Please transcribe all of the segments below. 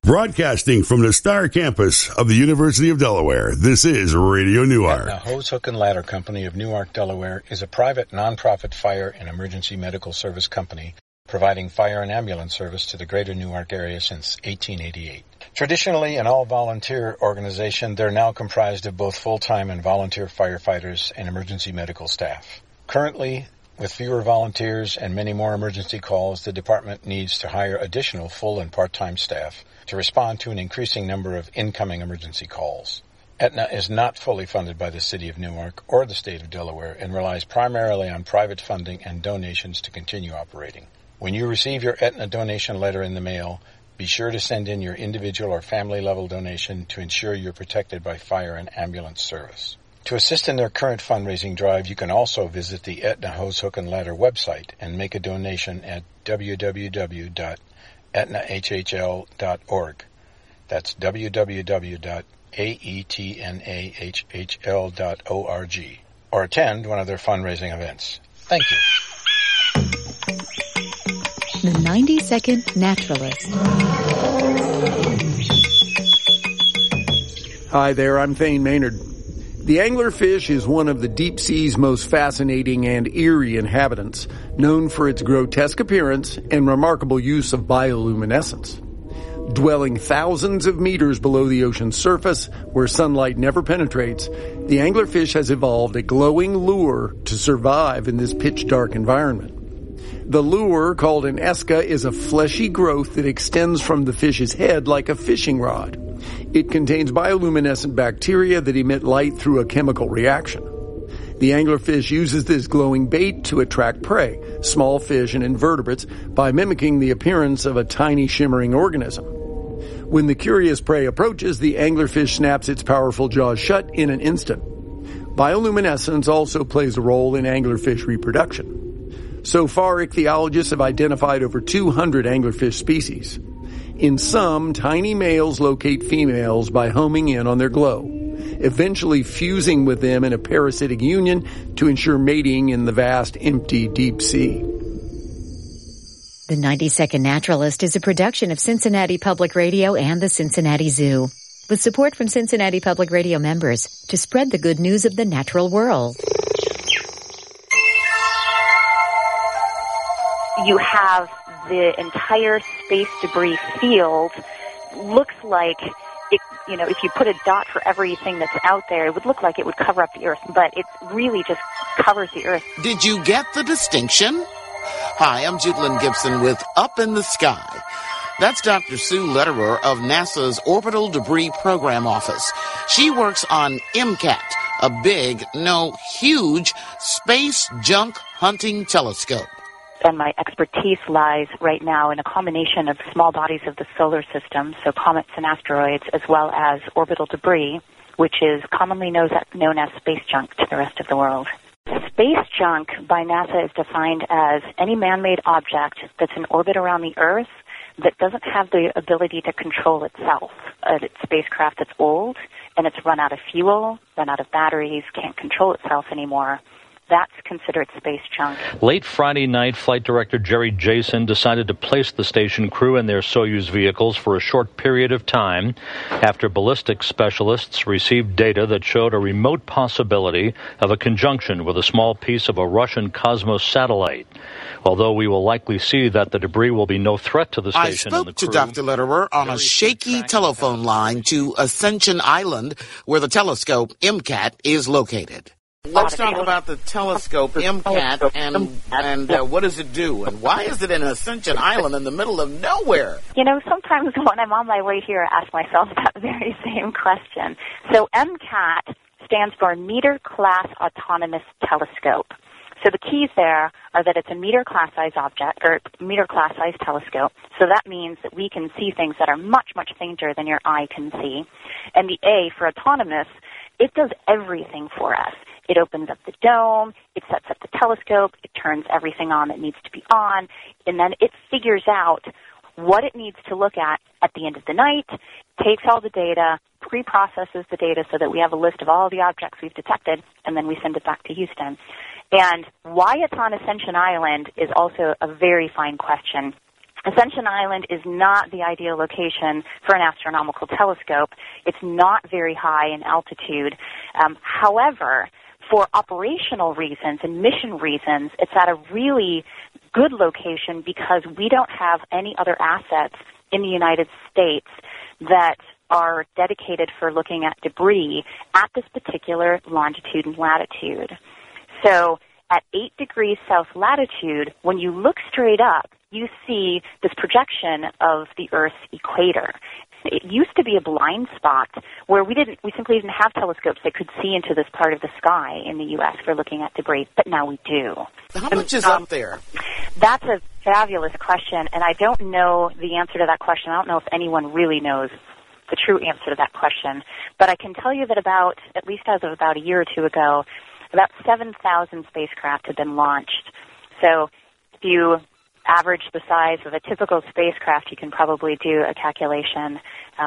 Broadcasting from the Star Campus of the University of Delaware, this is Radio Newark. The Hose, Hook, and Ladder Company of Newark, Delaware is a private, non-profit fire and emergency medical service company providing fire and ambulance service to the greater Newark area since 1888. Traditionally an all-volunteer organization, they're now comprised of both full-time and volunteer firefighters and emergency medical staff. Currently, with fewer volunteers and many more emergency calls, the department needs to hire additional full and part-time staff to respond to an increasing number of incoming emergency calls. Aetna is not fully funded by the City of Newark or the State of Delaware and relies primarily on private funding and donations to continue operating. When you receive your Aetna donation letter in the mail, be sure to send in your individual or family-level donation to ensure you're protected by fire and ambulance service. To assist in their current fundraising drive, you can also visit the Aetna Hose, Hook, and Ladder website and make a donation at www.aetnahhl.org. That's www.aetnahhl.org. Or attend one of their fundraising events. Thank you. The 90-Second Naturalist. Hi there, I'm Thane Maynard. The anglerfish is one of the deep sea's most fascinating and eerie inhabitants, known for its grotesque appearance and remarkable use of bioluminescence. Dwelling thousands of meters below the ocean's surface, where sunlight never penetrates, the anglerfish has evolved a glowing lure to survive in this pitch-dark environment. The lure, called an esca, is a fleshy growth that extends from the fish's head like a fishing rod. It contains bioluminescent bacteria that emit light through a chemical reaction. The anglerfish uses this glowing bait to attract prey, small fish and invertebrates, by mimicking the appearance of a tiny shimmering organism. When the curious prey approaches, the anglerfish snaps its powerful jaws shut in an instant. Bioluminescence also plays a role in anglerfish reproduction. So far, ichthyologists have identified over 200 anglerfish species. In some, tiny males locate females by homing in on their glow, eventually fusing with them in a parasitic union to ensure mating in the vast, empty, deep sea. The 90-Second Naturalist is a production of Cincinnati Public Radio and the Cincinnati Zoo, with support from Cincinnati Public Radio members to spread the good news of the natural world. You have the entire space debris field. Looks like, if you put a dot for everything that's out there, it would look like it would cover up the Earth, but it really just covers the Earth. Did you get the distinction? Hi, I'm Judelyn Gibson with Up in the Sky. That's Dr. Sue Lederer of NASA's Orbital Debris Program Office. She works on MCAT, a huge space junk hunting telescope. And my expertise lies right now in a combination of small bodies of the solar system, so comets and asteroids, as well as orbital debris, which is commonly known as space junk to the rest of the world. Space junk by NASA is defined as any man-made object that's in orbit around the Earth that doesn't have the ability to control itself. It's spacecraft that's old, and it's run out of fuel, run out of batteries, can't control itself anymore. That's considered space junk. Late Friday night, Flight Director Jerry Jason decided to place the station crew in their Soyuz vehicles for a short period of time after ballistics specialists received data that showed a remote possibility of a conjunction with a small piece of a Russian Cosmos satellite. Although we will likely see that the debris will be no threat to the station and the crew. I spoke to Dr. Lederer on a shaky telephone line to Ascension Island, where the telescope MCAT is located. Let's talk about the telescope MCAT and what does it do, and why is it in Ascension Island in the middle of nowhere? Sometimes when I'm on my way here, I ask myself that very same question. So MCAT stands for Meter Class Autonomous Telescope. So the keys there are that it's a meter class size object, or meter class size telescope. So that means that we can see things that are much, much fainter than your eye can see. And the A for autonomous, it does everything for us. It opens up the dome, it sets up the telescope, it turns everything on that needs to be on, and then it figures out what it needs to look at the end of the night, takes all the data, pre-processes the data so that we have a list of all the objects we've detected, and then we send it back to Houston. And why it's on Ascension Island is also a very fine question. Ascension Island is not the ideal location for an astronomical telescope. It's not very high in altitude. However, for operational reasons and mission reasons, it's at a really good location because we don't have any other assets in the United States that are dedicated for looking at debris at this particular longitude and latitude. So at 8 degrees south latitude, when you look straight up, you see this projection of the Earth's equator. It used to be a blind spot where we simply didn't have telescopes that could see into this part of the sky in the U.S. for looking at debris, but now we do. How much is up there? That's a fabulous question, and I don't know the answer to that question. I don't know if anyone really knows the true answer to that question, but I can tell you that at least as of about a year or two ago, about 7,000 spacecraft have been launched. So if you average the size of a typical spacecraft, you can probably do a calculation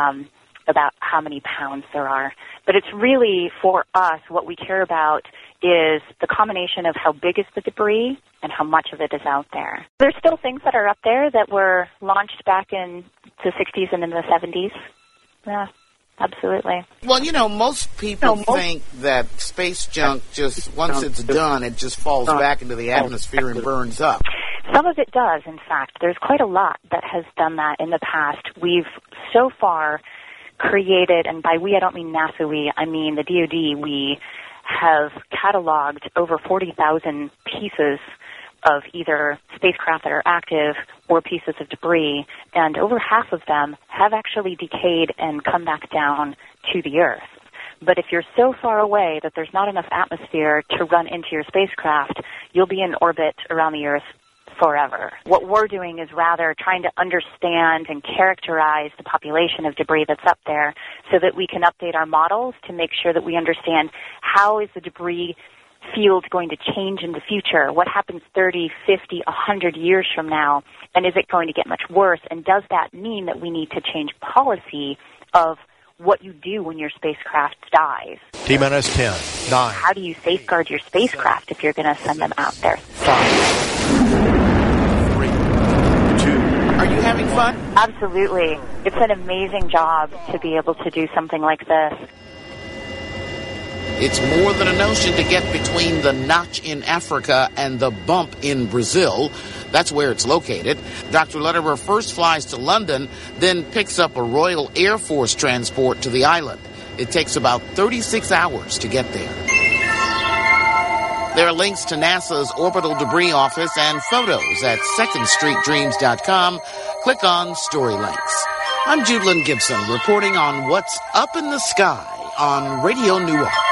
about how many pounds there are. But it's really, for us, what we care about is the combination of how big is the debris and how much of it is out there. There's still things that are up there that were launched back in the 60s and in the 70s. Yeah, absolutely. Well, most people think that space junk just, once it's done, it just falls back into the atmosphere and burns up. Some of it does, in fact. There's quite a lot that has done that in the past. We've so far created, and by we I don't mean NASA we, I mean the DoD, we have cataloged over 40,000 pieces of either spacecraft that are active or pieces of debris, and over half of them have actually decayed and come back down to the Earth. But if you're so far away that there's not enough atmosphere to run into your spacecraft, you'll be in orbit around the Earth forever. What we're doing is rather trying to understand and characterize the population of debris that's up there so that we can update our models to make sure that we understand how is the debris field going to change in the future? What happens 30, 50, 100 years from now? And is it going to get much worse? And does that mean that we need to change policy of what you do when your spacecraft dies? T-minus 10, 9. How do you safeguard your spacecraft if you're going to send them out there? 5. Are you having fun? Absolutely. It's an amazing job to be able to do something like this. It's more than a notion to get between the notch in Africa and the bump in Brazil. That's where it's located. Dr. Lederer first flies to London, then picks up a Royal Air Force transport to the island. It takes about 36 hours to get there. There are links to NASA's Orbital Debris Office and photos at secondstreetdreams.com. Click on Story Links. I'm Judelyn Gibson reporting on what's up in the sky on Radio Newark.